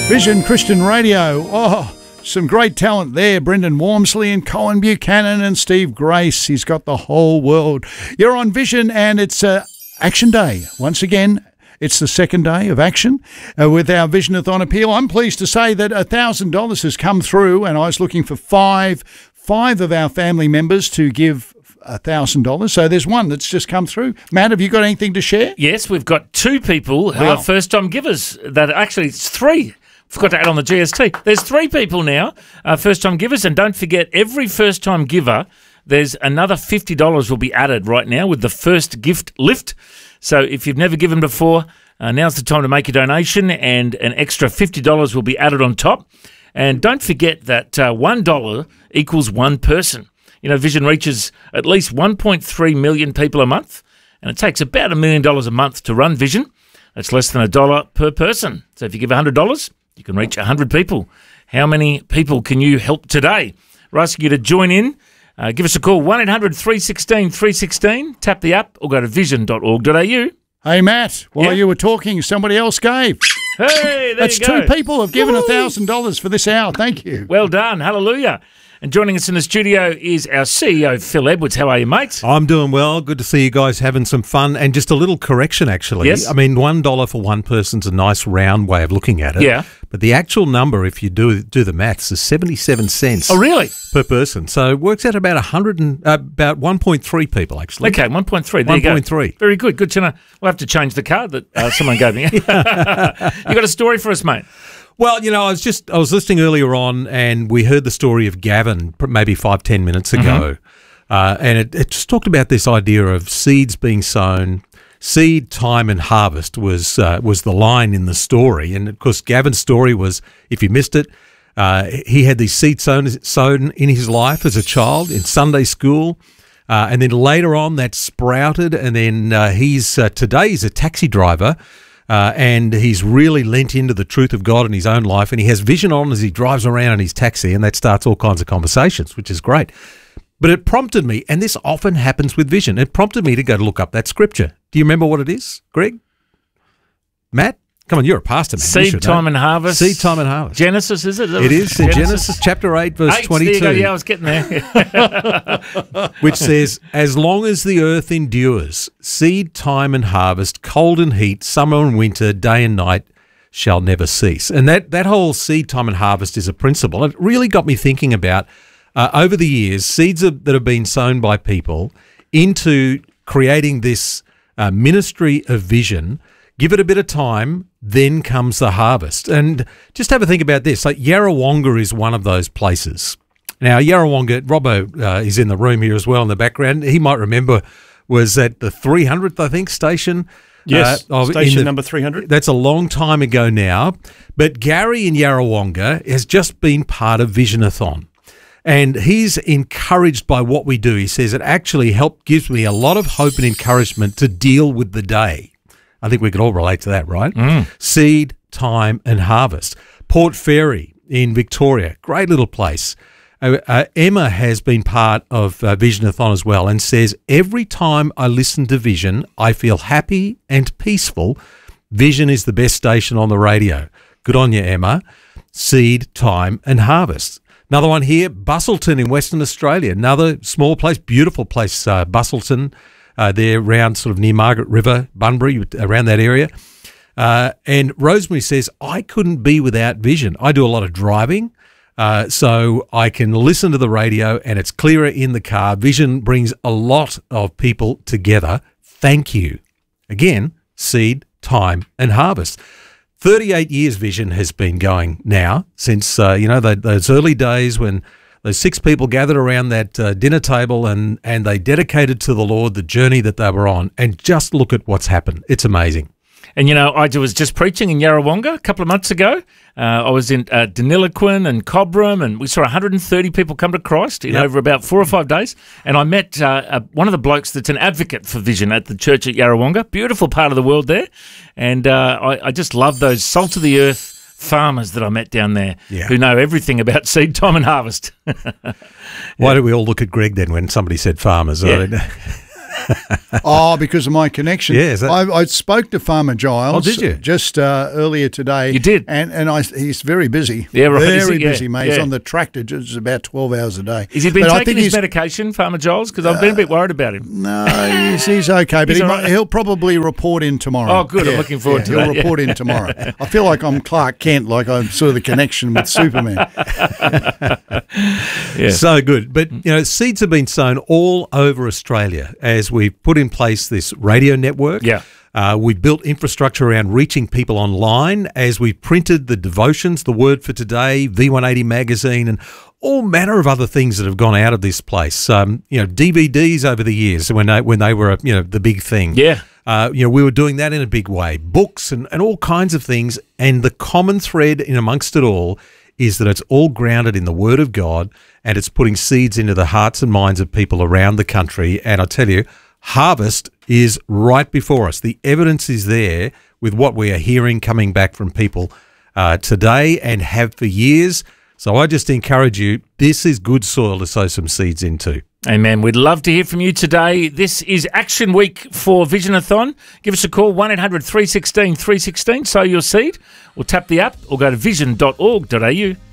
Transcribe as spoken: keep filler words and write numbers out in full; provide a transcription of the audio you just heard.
Vision Christian Radio. Oh, some great talent there. Brendan Wormsley and Colin Buchanan and Steve Grace. He's got the whole world. You're on Vision and it's uh, Action Day. Once again, it's the second day of action uh, with our Visionathon appeal. I'm pleased to say that one thousand dollars has come through and I was looking for five, five of our family members to give one thousand dollars. So there's one that's just come through. Matt, have you got anything to share? Yes, we've got two people who Wow. are first-time givers. That actually, it's three. Forgot to add on the G S T. There's three people now, uh, first-time givers, and don't forget, every first-time giver, there's another fifty dollars will be added right now with the first gift lift. So if you've never given before, uh, now's the time to make a donation, and an extra fifty dollars will be added on top. And don't forget that uh, one dollar equals one person. You know, Vision reaches at least one point three million people a month, and it takes about a million dollars a month to run Vision. That's less than a dollar per person. So if you give one hundred dollars, you can reach one hundred people. How many people can you help today? We're asking you to join in. Uh, give us a call, one eight hundred three one six three one six. Tap the app or go to vision dot org dot a u. Hey, Matt, while Yeah? you were talking, somebody else gave. Hey, there That's you go. two people have given one thousand dollars for this hour. Thank you. Well done. Hallelujah. And joining us in the studio is our C E O, Phil Edwards. How are you, mate? I'm doing well. Good to see you guys having some fun. And just a little correction, actually. Yes. I mean, one dollar for one person's a nice round way of looking at it. Yeah. But the actual number, if you do do the maths, is seventy-seven cents Oh, really? per person. So it works out about one hundred and, uh, about one point three people, actually. Okay, one point three. There you go. one point three. Very good. Good to know. We'll have to change the card that uh, someone gave me. You got a story for us, mate? Well, you know, I was just I was listening earlier on, and we heard the story of Gavin pr- maybe five ten minutes ago, uh, and it, it just talked about this idea of seeds being sown. Seed, time, and harvest was uh, was the line in the story, and of course, Gavin's story was, if you missed it, uh, he had these seeds sown sown in his life as a child in Sunday school. Uh, and then later on, that sprouted, and then uh, he's uh, today he's a taxi driver. Uh, and he's really lent into the truth of God in his own life, and he has vision on as he drives around in his taxi, and that starts all kinds of conversations, which is great. But it prompted me, and this often happens with vision, it prompted me to go to look up that scripture. Do you remember what it is, Greg? Matt? Come on, you're a pastor, man. You Seed, should time, know. and harvest. Seed, time, and harvest. Genesis, is it? It is in Genesis chapter eight, verse Eight, twenty-two. There you go. Yeah, I was getting there. Which says, as long as the earth endures, seed, time, and harvest, cold and heat, summer and winter, day and night shall never cease. And that, that whole seed, time, and harvest is a principle. It really got me thinking about, uh, over the years, seeds that have been sown by people into creating this uh, ministry of vision. Give it a bit of time, then comes the harvest. And just have a think about this. Like Yarrawonga is one of those places. Now, Yarrawonga, Robbo uh, is in the room here as well in the background. He might remember, was at the three hundredth, I think, station. Yes, uh, of- in station the- number three hundred. That's a long time ago now. But Gary in Yarrawonga has just been part of Visionathon. And he's encouraged by what we do. He says it actually helped, gives me a lot of hope and encouragement to deal with the day. I think we could all relate to that, right? Mm. Seed, time, and harvest. Port Fairy in Victoria, great little place. Uh, uh, Emma has been part of uh, Visionathon as well and says, every time I listen to Vision, I feel happy and peaceful. Vision is the best station on the radio. Good on you, Emma. Seed, time, and harvest. Another one here, Bustleton in Western Australia. Another small place, beautiful place, uh, Bustleton. Uh, they're around sort of near Margaret River, Bunbury, around that area. Uh, and Rosemary says, I couldn't be without Vision. I do a lot of driving, uh, so I can listen to the radio and it's clearer in the car. Vision brings a lot of people together. Thank you. Again, seed, time, and harvest. thirty-eight years Vision has been going now since, uh, you know, the, those early days when those six people gathered around that uh, dinner table and, and they dedicated to the Lord the journey that they were on. And just look at what's happened. It's amazing. And, you know, I was just preaching in Yarrawonga a couple of months ago. Uh, I was in uh, Deniliquin and Cobram, and we saw one hundred thirty people come to Christ in Yep. over about four or five days. And I met uh, uh, one of the blokes that's an advocate for Vision at the church at Yarrawonga. Beautiful part of the world there. And uh, I, I just love those salt of the earth farmers that I met down there Yeah. who know everything about seed, time and harvest. Why do we all look at Greg then when somebody said farmers? I Yeah. mean, Oh, because of my connection. Yeah, is that- I, I spoke to Farmer Giles. Oh, did you? Just uh, earlier today. You did? And and I, he's very busy. Yeah, right. Is Very he? Yeah, busy, mate. He's yeah. on the tractor just about twelve hours a day. Has he been But I taking think his he's- medication, Farmer Giles? Because I've been a bit worried about him. No, he's, he's okay, but He's he all might, right. he'll probably report in tomorrow. Oh, good. I'm looking forward yeah, to he'll that, yeah. report in tomorrow. I feel like I'm Clark Kent, like I'm sort of the connection with Superman. Yeah. So good. But, you know, seeds have been sown all over Australia as we've put in place this radio network. Yeah. Uh, we've built infrastructure around reaching people online as we printed the devotions, the Word for Today, V one eighty magazine, and all manner of other things that have gone out of this place. Um, you know, D V Ds over the years when they, when they were, you know, the big thing. Yeah. Uh, you know, we were doing that in a big way. Books and, and all kinds of things. And the common thread in amongst it all is that it's all grounded in the Word of God, and it's putting seeds into the hearts and minds of people around the country. And I tell you, harvest is right before us. The evidence is there with what we are hearing coming back from people uh, today and have for years. So I just encourage you, this is good soil to sow some seeds into. Amen. We'd love to hear from you today. This is Action Week for Visionathon. Give us a call, one eight hundred three one six three one six. Sow your seed, or tap the app, or go to vision dot org dot a u.